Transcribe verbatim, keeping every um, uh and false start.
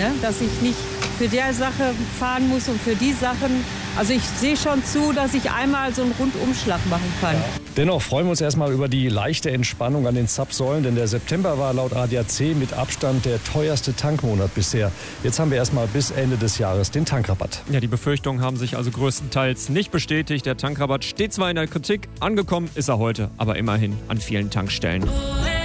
ne? Dass ich nicht für die Sache fahren muss und für die Sachen. Also ich sehe schon zu, dass ich einmal so einen Rundumschlag machen kann. Ja. Dennoch freuen wir uns erstmal über die leichte Entspannung an den Zapfsäulen, denn der September war laut A D A C mit Abstand der teuerste Tankmonat bisher. Jetzt haben wir erstmal bis Ende des Jahres den Tankrabatt. Ja, die Befürchtungen haben sich also größtenteils nicht bestätigt. Der Tankrabatt steht zwar in der Kritik, angekommen ist er heute, aber immerhin an vielen Tankstellen.